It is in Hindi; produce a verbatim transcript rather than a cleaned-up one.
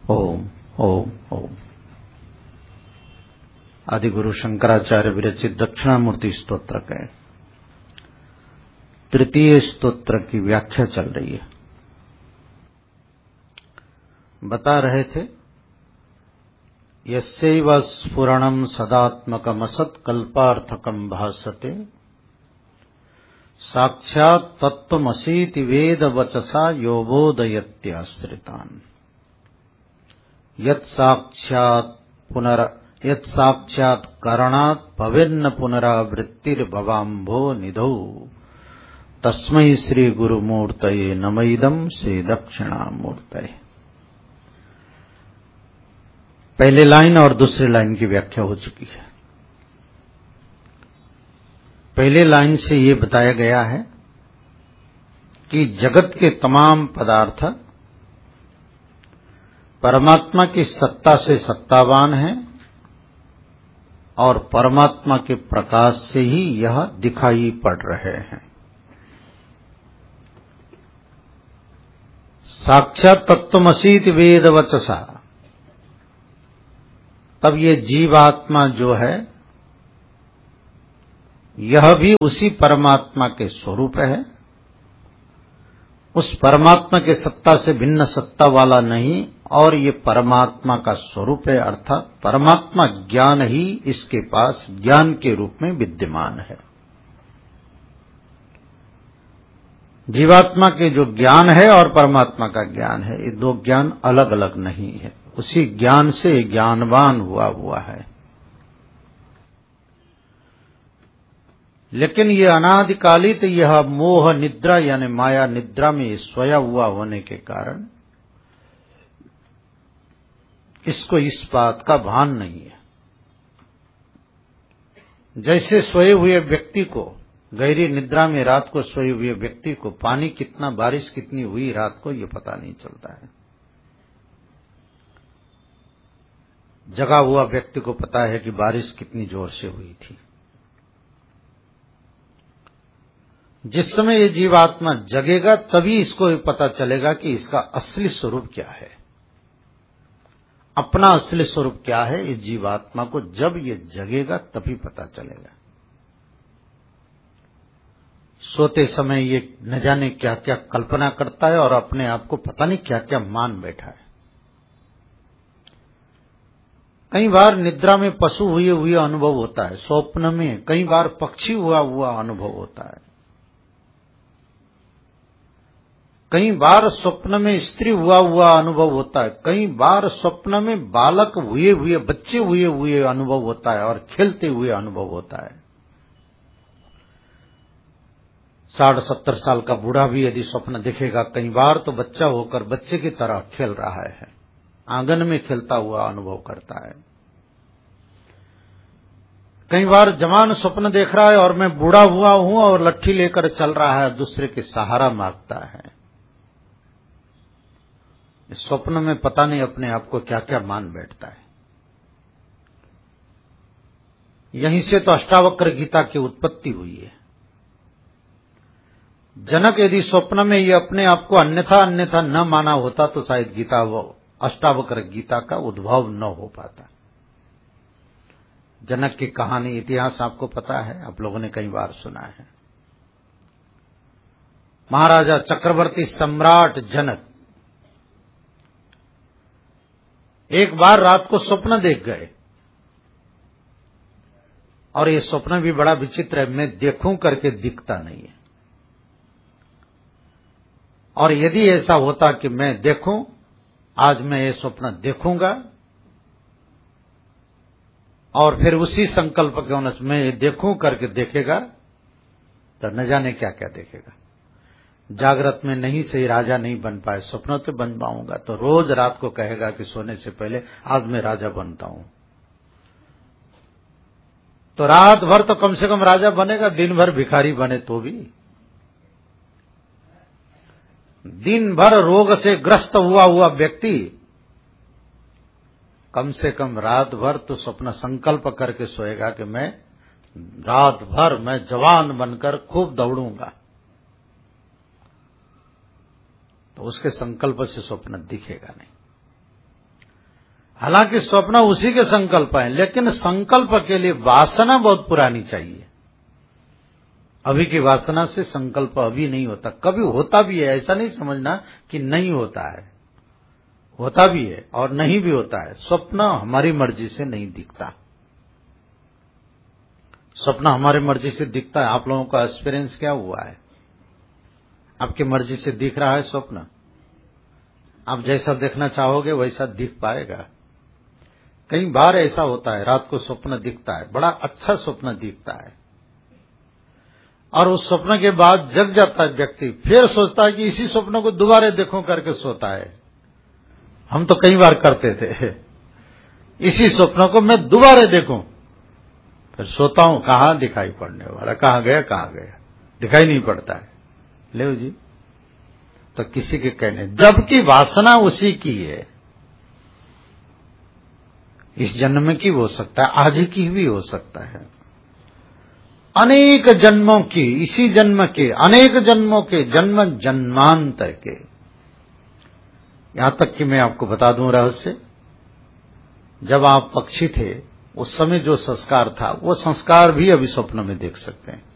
ओम ओम ओम। आदिगुरु शंकराचार्य विरचित दक्षिणामूर्ति स्तोत्र के तृतीय स्तोत्र की व्याख्या चल रही है। बता रहे थे यस्यैव स्फुरणं सदात्मकमसत्कल्पार्थकं भासते साक्षात् तत्त्वमसीति वेदवचसा यो बोधयत्याश्रितान् यत् साक्षात् पुनर यत् साक्षात् करणात् भवेन्न पुनरावृत्तिर्भवाम्भो निधौ तस्मै श्री गुरुमूर्तये नमैदं श्री दक्षिणामूर्तये। पहले लाइन और दूसरी लाइन की व्याख्या हो चुकी है। पहले लाइन से ये बताया गया है कि जगत के तमाम पदार्थ परमात्मा की सत्ता से सत्तावान है और परमात्मा के प्रकाश से ही यह दिखाई पड़ रहे हैं। साक्षात तत्त्वमसीति वेदवचसा, तब ये जीवात्मा जो है यह भी उसी परमात्मा के स्वरूप है। उस परमात्मा के सत्ता से भिन्न सत्ता वाला नहीं और ये परमात्मा का स्वरूप है, अर्थात परमात्मा ज्ञान ही इसके पास ज्ञान के रूप में विद्यमान है। जीवात्मा के जो ज्ञान है और परमात्मा का ज्ञान है, ये दो ज्ञान अलग अलग नहीं है। उसी ज्ञान से ज्ञानवान हुआ हुआ है। लेकिन ये अनादिकालिक यह मोह निद्रा यानी माया निद्रा में सोया हुआ होने के कारण इसको इस बात का भान नहीं है। जैसे सोए हुए व्यक्ति को, गहरी निद्रा में रात को सोए हुए व्यक्ति को पानी कितना, बारिश कितनी हुई रात को ये पता नहीं चलता है। जगा हुआ व्यक्ति को पता है कि बारिश कितनी जोर से हुई थी। जिस समय ये जीवात्मा जगेगा तभी इसको पता चलेगा कि इसका असली स्वरूप क्या है, अपना असली स्वरूप क्या है। इस जीवात्मा को जब ये जगेगा तभी पता चलेगा। सोते समय ये न जाने क्या क्या कल्पना करता है और अपने आप को पता नहीं क्या क्या मान बैठा है। कई बार निद्रा में पशु हुए हुए अनुभव होता है, स्वप्न में कई बार पक्षी हुआ हुआ अनुभव होता है, कई बार स्वप्न में स्त्री हुआ हुआ अनुभव होता है, कई बार स्वप्न में बालक हुए हुए, बच्चे हुए हुए अनुभव होता है और खेलते हुए अनुभव होता है। साठ सत्तर साल का बूढ़ा भी यदि स्वप्न देखेगा कई बार तो बच्चा होकर बच्चे की तरह खेल रहा है, आंगन में खेलता हुआ अनुभव करता है। कई बार जवान स्वप्न देख रहा है और मैं बूढ़ा हुआ हूं और लट्ठी लेकर चल रहा है, दूसरे के सहारा मांगता है। स्वप्न में पता नहीं अपने आप को क्या क्या मान बैठता है। यहीं से तो अष्टावक्र गीता की उत्पत्ति हुई है। जनक यदि स्वप्न में ये अपने आप को अन्यथा अन्यथा न माना होता तो शायद गीता वो अष्टावक्र गीता का उद्भव न हो पाता। जनक की कहानी, इतिहास आपको पता है, आप लोगों ने कई बार सुना है। महाराजा चक्रवर्ती सम्राट जनक एक बार रात को स्वप्न देख गए और ये स्वप्न भी बड़ा विचित्र है, मैं देखूं करके दिखता नहीं है। और यदि ऐसा होता कि मैं देखूं, आज मैं ये स्वप्न देखूंगा और फिर उसी संकल्प के अनुसार मैं ये देखूं करके देखेगा तो न जाने क्या क्या देखेगा। जागृत में नहीं सही राजा नहीं बन पाए, स्वप्नों तो बन पाऊंगा, तो रोज रात को कहेगा कि सोने से पहले आज मैं राजा बनता हूं। तो रात भर तो कम से कम राजा बनेगा, दिन भर भिखारी बने तो भी। दिन भर रोग से ग्रस्त हुआ हुआ व्यक्ति कम से कम रात भर तो स्वप्न संकल्प करके सोएगा कि मैं रात भर मैं जवान बनकर खूब दौड़ूंगा, तो उसके संकल्प से स्वप्न दिखेगा नहीं। हालांकि स्वप्न उसी के संकल्प हैं, लेकिन संकल्प के लिए वासना बहुत पुरानी चाहिए। अभी की वासना से संकल्प अभी नहीं होता, कभी होता भी है, ऐसा नहीं समझना कि नहीं होता है, होता भी है और नहीं भी होता है। स्वप्न हमारी मर्जी से नहीं दिखता, स्वप्न हमारी मर्जी से दिखता है। आप लोगों का एक्सपीरियंस क्या हुआ है? आपकी मर्जी से दिख रहा है स्वप्न? आप जैसा देखना चाहोगे वैसा दिख पाएगा? कई बार ऐसा होता है, रात को स्वप्न दिखता है, बड़ा अच्छा स्वप्न दिखता है, और उस स्वप्न के बाद जग जाता है व्यक्ति, फिर सोचता है कि इसी स्वप्न को दोबारा देखूं करके सोता है। हम तो कई बार करते थे, इसी स्वप्न को मैं दोबारा देखूं, फिर सोता हूं, कहां दिखाई पड़ने वाला, कहां गया कहां गया, दिखाई नहीं पड़ता है। ले जी, तो किसी के कहने, जबकि वासना उसी की है, इस जन्म की हो सकता है, आज की भी हो सकता है, अनेक जन्मों की, इसी जन्म के, अनेक जन्मों के, जन्म जन्मांतर के। यहां तक कि मैं आपको बता दूं रहस्य, जब आप पक्षी थे उस समय जो संस्कार था, वो संस्कार भी अभी स्वप्न में देख सकते हैं।